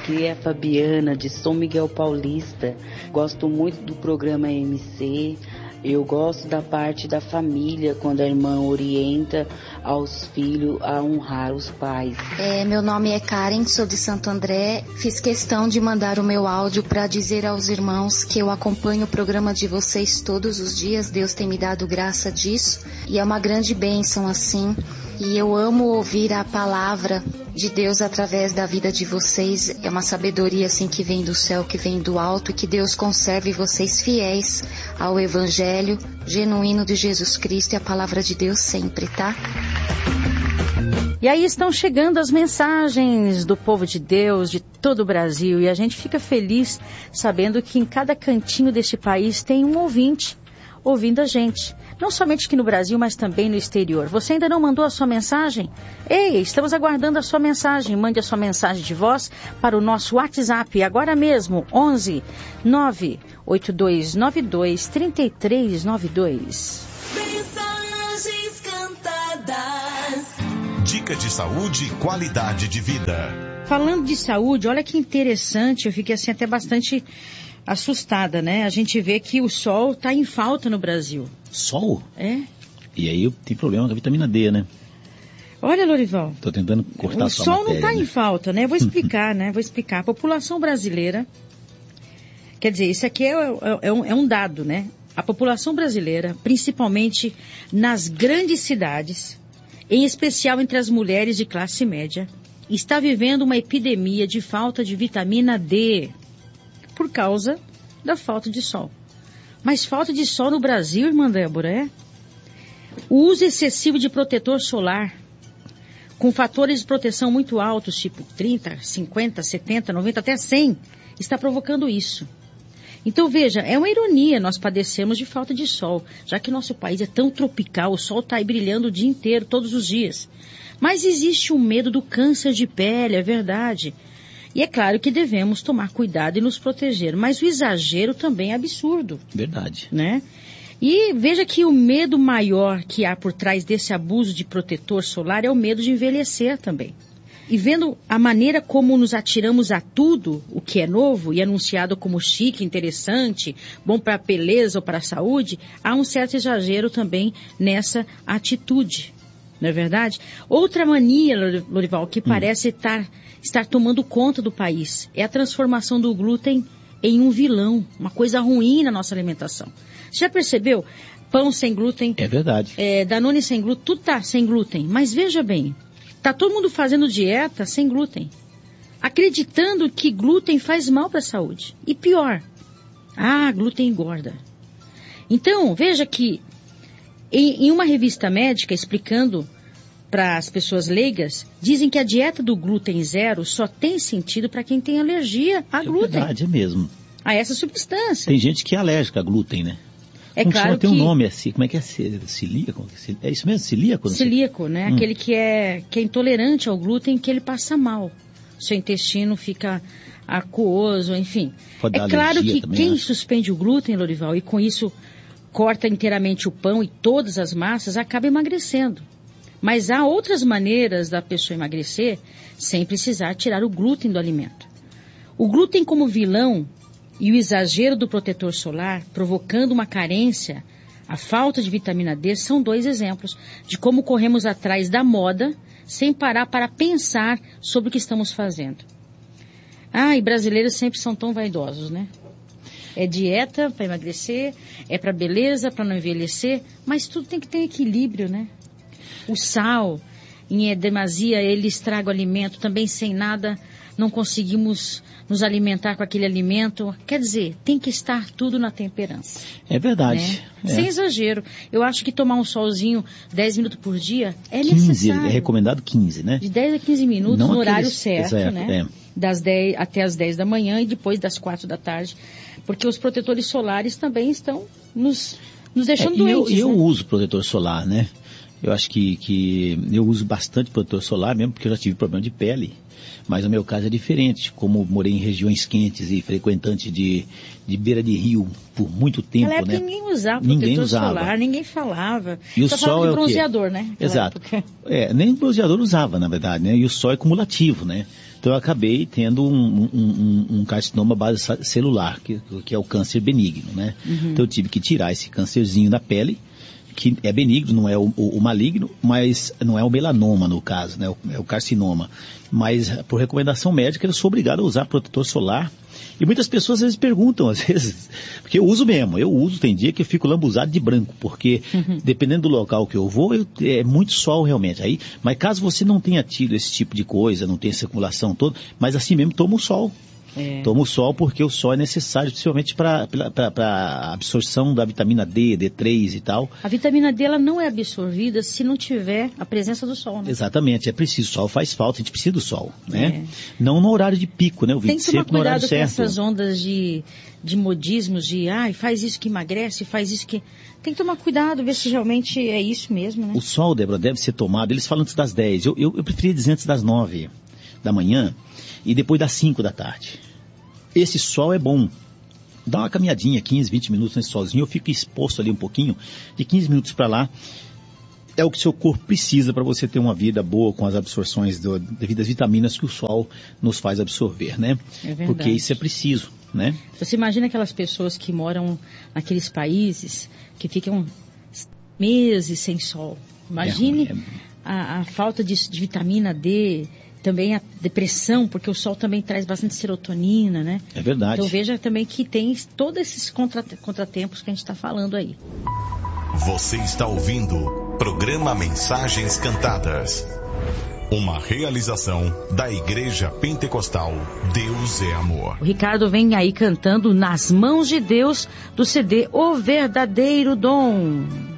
Aqui é a Fabiana, de São Miguel Paulista. Gosto muito do programa MC. Eu gosto da parte da família, quando a irmã orienta aos filhos a honrar os pais. Meu nome é Karen, sou de Santo André. Fiz questão de mandar o meu áudio para dizer aos irmãos que eu acompanho o programa de vocês todos os dias. Deus tem me dado graça disso e é uma grande bênção assim. E eu amo ouvir a palavra de Deus através da vida de vocês. É uma sabedoria assim que vem do céu, que vem do alto, e que Deus conserve vocês fiéis ao Evangelho genuíno de Jesus Cristo e a palavra de Deus sempre, tá? E aí estão chegando as mensagens do povo de Deus, de todo o Brasil, e a gente fica feliz sabendo que em cada cantinho deste país tem um ouvinte ouvindo a gente. Não somente aqui no Brasil, mas também no exterior. Você ainda não mandou a sua mensagem? Ei, estamos aguardando a sua mensagem. Mande a sua mensagem de voz para o nosso WhatsApp, agora mesmo, 11 98292 3392. Mensagens cantadas. Dica de saúde e qualidade de vida. Falando de saúde, olha que interessante, eu fiquei assim até bastante assustada, né? A gente vê que o sol está em falta no Brasil. Sol? É. E aí tem problema com a vitamina D, né? Olha, Lorival. Tô tentando cortar a sua matéria. O sol não está em falta, né? Vou explicar, né? Vou explicar. A população brasileira, quer dizer, isso aqui é um dado, né? A população brasileira, principalmente nas grandes cidades, em especial entre as mulheres de classe média, está vivendo uma epidemia de falta de vitamina D por causa da falta de sol. Mas falta de sol no Brasil, irmã Débora, é? O uso excessivo de protetor solar, com fatores de proteção muito altos, tipo 30, 50, 70, 90, até 100, está provocando isso. Então, veja, é uma ironia nós padecemos de falta de sol, já que nosso país é tão tropical, o sol está aí brilhando o dia inteiro, todos os dias. Mas existe um medo do câncer de pele, é verdade. E é claro que devemos tomar cuidado e nos proteger, mas o exagero também é absurdo. Verdade. Né? E veja que o medo maior que há por trás desse abuso de protetor solar é o medo de envelhecer também. E vendo a maneira como nos atiramos a tudo, o que é novo e anunciado como chique, interessante, bom para a beleza ou para a saúde, há um certo exagero também nessa atitude. Não é verdade? Outra mania, Lorival, que parece estar tomando conta do país é a transformação do glúten em um vilão, uma coisa ruim na nossa alimentação. Você já percebeu? Pão sem glúten. É verdade. Danone sem glúten, tudo está sem glúten. Mas veja bem, está todo mundo fazendo dieta sem glúten, acreditando que glúten faz mal para a saúde. E pior, glúten engorda. Então, veja que em uma revista médica explicando para as pessoas leigas, dizem que a dieta do glúten zero só tem sentido para quem tem alergia a glúten. É verdade, é mesmo. A essa substância. Tem gente que é alérgica a glúten, né? É claro que tem um nome assim, como é que é? Celíaco? É isso mesmo? Celíaco? Celíaco, né? Aquele que é intolerante ao glúten, que ele passa mal. Seu intestino fica aquoso, enfim. Pode dar é claro alergia que também, quem né? suspende o glúten, Lorival, e com isso corta inteiramente o pão e todas as massas, acaba emagrecendo. Mas há outras maneiras da pessoa emagrecer sem precisar tirar o glúten do alimento. O glúten como vilão e o exagero do protetor solar, provocando uma carência, a falta de vitamina D, são dois exemplos de como corremos atrás da moda sem parar para pensar sobre o que estamos fazendo. E brasileiros sempre são tão vaidosos, né? É dieta para emagrecer, é para beleza, para não envelhecer, mas tudo tem que ter equilíbrio, né? O sal, em demasia, ele estraga o alimento, também sem nada não conseguimos nos alimentar com aquele alimento. Quer dizer, tem que estar tudo na temperança. É verdade. Né? Sem exagero. Eu acho que tomar um solzinho 10 minutos por dia é 15, necessário. É recomendado 15, né? De 10 a 15 minutos não no horário certo, exato, né? Das 10 até as 10 da manhã e depois das 4 da tarde. Porque os protetores solares também estão nos deixando doentes. Eu né? uso protetor solar, né? Eu acho que eu uso bastante protetor solar mesmo, porque eu já tive problema de pele. Mas o meu caso é diferente, como morei em regiões quentes e frequentante de beira de rio por muito tempo, Naquela época ninguém usava protetor solar, ninguém falava. E o só sol falava de é bronzeador, né? Exato. Nem o bronzeador usava, na verdade, né? E o sol é cumulativo, né? Então eu acabei tendo um carcinoma base celular, que é o câncer benigno, né? Então eu tive que tirar esse câncerzinho da pele, que é benigno, não é o maligno, mas não é o melanoma no caso, né? É o carcinoma. Mas por recomendação médica eu sou obrigado a usar protetor solar. E muitas pessoas às vezes perguntam, porque eu uso mesmo, tem dia que eu fico lambuzado de branco, porque dependendo do local que eu vou, é muito sol realmente. Aí, mas caso você não tenha tido esse tipo de coisa, não tenha essa acumulação toda, mas assim mesmo toma o sol. Toma o sol porque o sol é necessário, principalmente para a absorção da vitamina D, D3 e tal. A vitamina D ela não é absorvida se não tiver a presença do sol, né? Exatamente, é preciso. O sol faz falta, a gente precisa do sol, né? Não no horário de pico, né? O 25 tem que tomar cuidado com certo. essas ondas de modismos, faz isso que emagrece, faz isso que... Tem que tomar cuidado, ver se realmente é isso mesmo, né? O sol, Débora, deve ser tomado, eles falam antes das 10. Eu preferia dizer antes das 9 da manhã e depois das 5 da tarde. Esse sol é bom. Dá uma caminhadinha, 15, 20 minutos nesse solzinho, eu fico exposto ali um pouquinho, de 15 minutos para lá. É o que seu corpo precisa para você ter uma vida boa com as absorções devido às vitaminas que o sol nos faz absorver, né? É verdade. Porque isso é preciso, né? Você imagina aquelas pessoas que moram naqueles países que ficam meses sem sol. Imagine a falta de vitamina D, também a depressão, porque o sol também traz bastante serotonina, né? É verdade. Então veja também que tem todos esses contratempos que a gente está falando aí. Você está ouvindo programa Mensagens Cantadas. Uma realização da Igreja Pentecostal Deus é Amor. O Ricardo vem aí cantando Nas Mãos de Deus, do CD O Verdadeiro Dom.